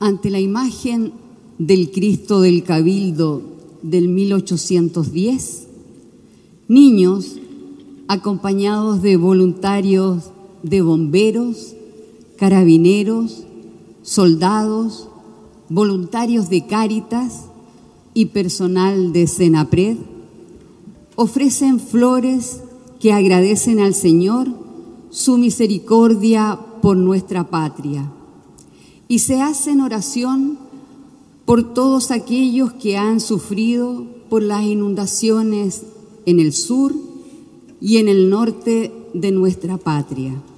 Ante la imagen del Cristo del Cabildo del 1810, niños acompañados de voluntarios de bomberos, carabineros, soldados, voluntarios de Cáritas y personal de Senapred ofrecen flores que agradecen al Señor su misericordia por nuestra patria y se hacen oración por todos aquellos que han sufrido por las inundaciones en el sur y en el norte de nuestra patria.